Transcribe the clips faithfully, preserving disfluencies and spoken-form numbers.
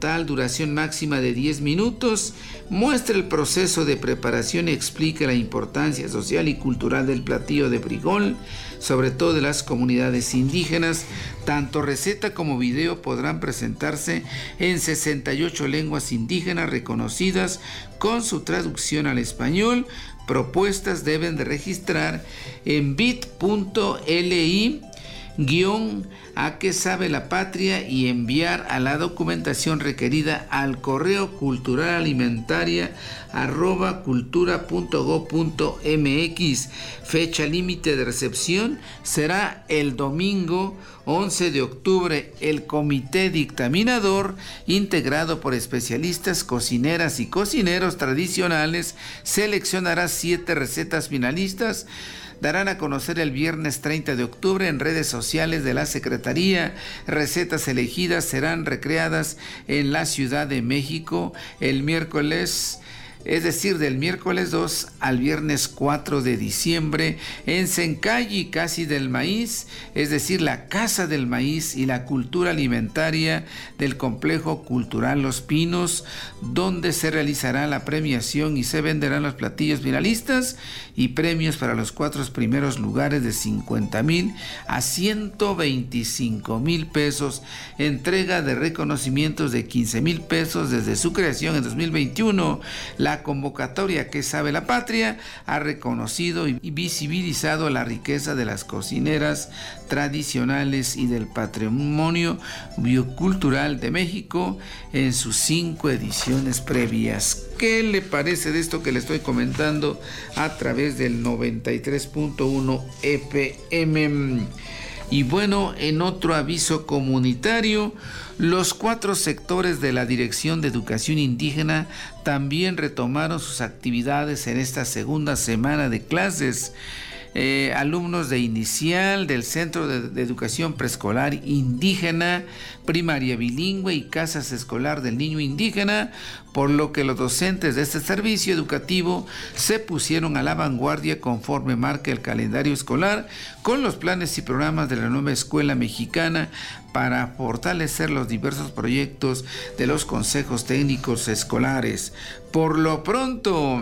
total, duración máxima de diez minutos, muestra el proceso de preparación y explica la importancia social y cultural del platillo de frijol, sobre todo de las comunidades indígenas. Tanto receta como video podrán presentarse en sesenta y ocho lenguas indígenas reconocidas con su traducción al español. Propuestas deben de registrar en bit.li guión a que sabe la patria y enviar a la documentación requerida al correo cultural alimentaria arroba cultura punto gob punto mx. Fecha límite de recepción será el domingo once de octubre. El comité dictaminador, integrado por especialistas, cocineras y cocineros tradicionales, seleccionará siete recetas finalistas. Darán a conocer el viernes treinta de octubre en redes sociales de la Secretaría. Recetas elegidas serán recreadas en la Ciudad de México el miércoles, es decir, del miércoles dos al viernes cuatro de diciembre, en Sencalli, Casi del Maíz, es decir, la Casa del Maíz y la Cultura Alimentaria del Complejo Cultural Los Pinos, donde se realizará la premiación y se venderán los platillos finalistas y premios para los cuatro primeros lugares de cincuenta mil a ciento veinticinco mil pesos, entrega de reconocimientos de quince mil pesos desde su creación en dos mil veintiuno. La convocatoria Que Sabe la Patria ha reconocido y visibilizado la riqueza de las cocineras tradicionales y del patrimonio biocultural de México en sus cinco ediciones previas. ¿Qué le parece de esto que le estoy comentando a través del noventa y tres punto uno F M? Y bueno, en otro aviso comunitario, los cuatro sectores de la Dirección de Educación Indígena también retomaron sus actividades en esta segunda semana de clases. Eh, alumnos de inicial del Centro de, de Educación Preescolar Indígena, Primaria Bilingüe y Casas Escolar del Niño Indígena, por lo que los docentes de este servicio educativo se pusieron a la vanguardia conforme marca el calendario escolar con los planes y programas de la nueva escuela mexicana para fortalecer los diversos proyectos de los consejos técnicos escolares. Por lo pronto,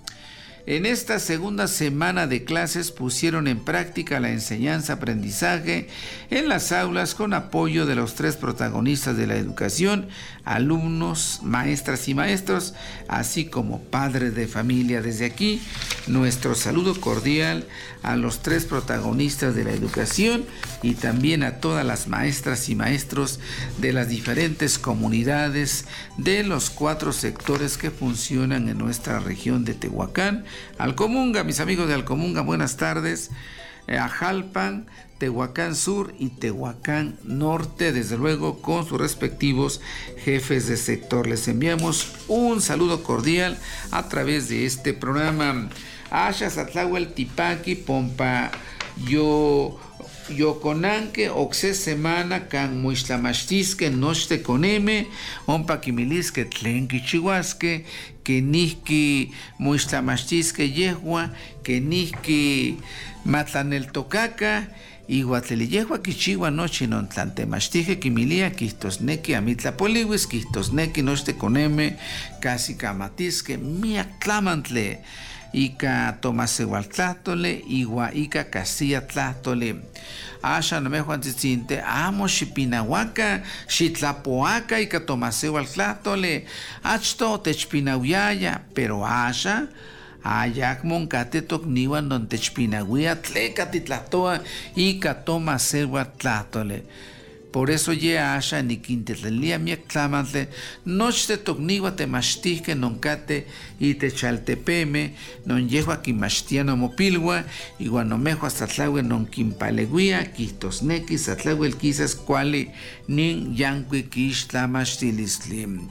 en esta segunda semana de clases pusieron en práctica la enseñanza-aprendizaje en las aulas con apoyo de los tres protagonistas de la educación, alumnos, maestras y maestros, así como padres de familia. Desde aquí, nuestro saludo cordial a los tres protagonistas de la educación y también a todas las maestras y maestros de las diferentes comunidades de los cuatro sectores que funcionan en nuestra región de Tehuacán. Alcomunga, mis amigos de Alcomunga, buenas tardes. Ajalpan, Tehuacán Sur y Tehuacán Norte, desde luego con sus respectivos jefes de sector. Les enviamos un saludo cordial a través de este programa. Asha Satlahuel Tipaki, Pompa, yo... Yoconanque, oxe semana, can muixtlamachtisque, nochte coneme, ompa quimilisque, tlenqui chihuasque, que nihki muixtlamachtisque yehua, que nihki matlaneltocaca, iguatleli yehua quichihua noche non tlantemachtige quimilia, quistosnequi amitlapolihuis, quistosnequi nochte coneme, casi camatisque, miak tlamantle. Ica tomasewaltlahtole, igua Ica Castilla tlahtole. Asha no me juan tzitzinte, amo xipinahuaca, xitlapoaca, Ica tomasewaltlahtole. Achto techpinauyaya, pero asha, ayak moncate tocniwan don techpinauia, tleca titlatoa, Ica tomasewaltlahtole. Por eso ye asha ni quintetlelia miak tlamantle, nochte tocniwa te mastihke noncate y te chaltepeme, non yehua quimachtiano mopilwa, igual no mejo hasta tlawe non quimpaleguia, quistosnequi, satlawe el quizas cuale, nin yanqui quish tlamachtilistli.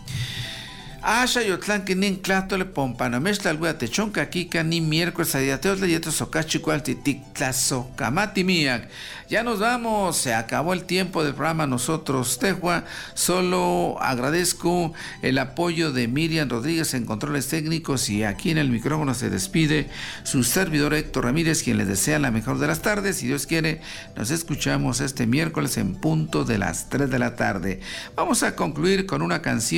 Asha yotlan que nin tlahtole pompanamesh tlalwea techonca kika ni miércoles adiateos leyetos socachicual titic tlazokamati miak. Ya nos vamos, se acabó el tiempo del programa Nosotros Tehua. Solo agradezco el apoyo de Miriam Rodríguez en controles técnicos y aquí en el micrófono se despide su servidor Héctor Ramírez, quien les desea la mejor de las tardes. Si Dios quiere, nos escuchamos este miércoles en punto de las tres de la tarde. Vamos a concluir con una canción